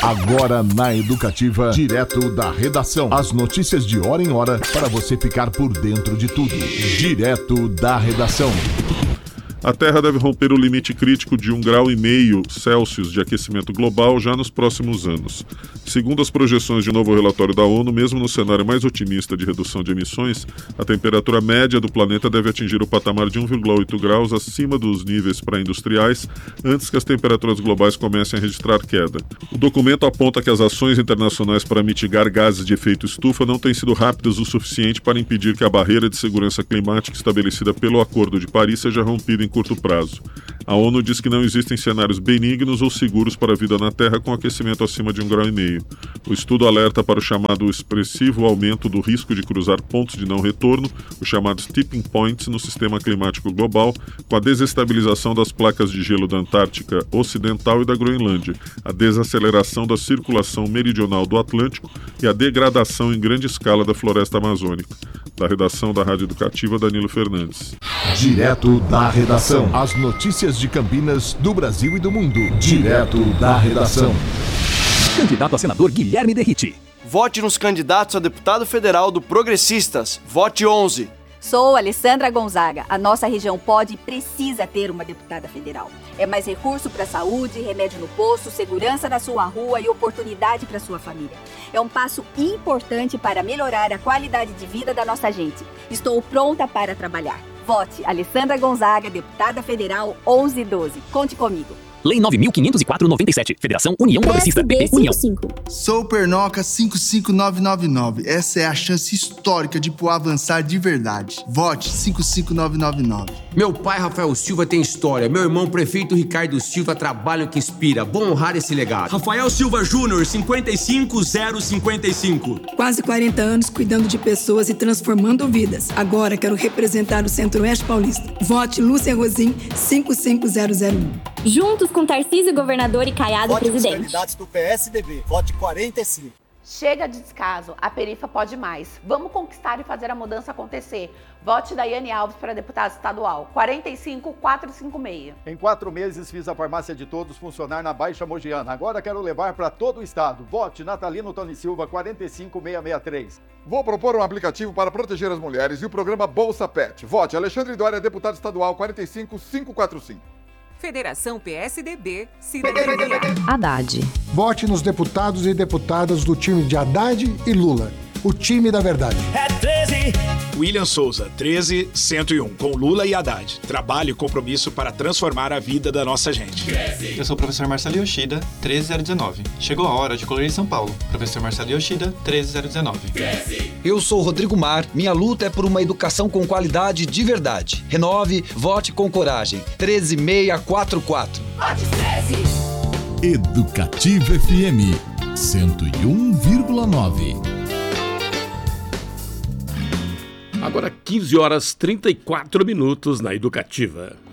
Agora na Educativa, direto da redação. As notícias de hora em hora para você ficar por dentro de tudo. Direto da redação. A Terra deve romper o limite crítico de 1,5 graus Celsius de aquecimento global já nos próximos anos. Segundo as projeções de novo relatório da ONU, mesmo no cenário mais otimista de redução de emissões, a temperatura média do planeta deve atingir o patamar de 1,8 graus acima dos níveis pré-industriais, antes que as temperaturas globais comecem a registrar queda. O documento aponta que as ações internacionais para mitigar gases de efeito estufa não têm sido rápidas o suficiente para impedir que a barreira de segurança climática estabelecida pelo Acordo de Paris seja rompida em curto prazo. A ONU diz que não existem cenários benignos ou seguros para a vida na Terra com aquecimento acima de 1,5 graus. O estudo alerta para o chamado expressivo aumento do risco de cruzar pontos de não retorno, os chamados tipping points, no sistema climático global, com a desestabilização das placas de gelo da Antártica Ocidental e da Groenlândia, a desaceleração da circulação meridional do Atlântico e a degradação em grande escala da floresta amazônica. Da redação da Rádio Educativa, Danilo Fernandes. Direto da redação. As notícias de Campinas, do Brasil e do mundo. Direto da redação. Candidato a senador Guilherme Derrite. Vote nos candidatos a deputado federal do Progressistas. Vote 11. Sou Alessandra Gonzaga. A nossa região pode e precisa ter uma deputada federal. É mais recurso para a saúde, remédio no posto, segurança na sua rua e oportunidade para sua família. É um passo importante para melhorar a qualidade de vida da nossa gente. Estou pronta para trabalhar. Vote Alessandra Gonzaga, deputada federal 1112. Conte comigo. Lei 9.504/97. Federação União Progressista. PP União. Sou Pernoca 55999. Essa é a chance histórica de Poá avançar de verdade. Vote 55999. Meu pai, Rafael Silva, tem história. Meu irmão, prefeito Ricardo Silva, trabalho que inspira. Bom honrar esse legado. Rafael Silva Júnior, 55055. Quase 40 anos cuidando de pessoas e transformando vidas. Agora quero representar o Centro-Oeste Paulista. Vote Lúcia Rosim, 55001. Juntos com Tarcísio, governador, e Caiado, vote presidente. Vote os candidatos do PSDB. Vote 45. Chega de descaso. A perifa pode mais. Vamos conquistar e fazer a mudança acontecer. Vote Daiane Alves para deputada estadual. 45456. Em 4 meses fiz a farmácia de todos funcionar na Baixa Mogiana. Agora quero levar para todo o estado. Vote Natalino Tony Silva, 45663. Vou propor um aplicativo para proteger as mulheres e o programa Bolsa Pet. Vote Alexandre Dória, deputado estadual, 45545. Federação PSDB, Cidadania. Haddad. Vote nos deputados e deputadas do time de Haddad e Lula. O time da verdade. É 13. William Souza, 13101, com Lula e Haddad. Trabalho e compromisso para transformar a vida da nossa gente. 13. Eu sou o professor Marcelo Yoshida, 13019. Chegou a hora de colorir São Paulo. Professor Marcelo Yoshida, 13019. 13. Eu sou o Rodrigo Mar. Minha luta é por uma educação com qualidade de verdade. Renove, vote com coragem. 13644. Vote 13. Educativa FM 101,9. Agora 15 horas 34 minutos na Educativa.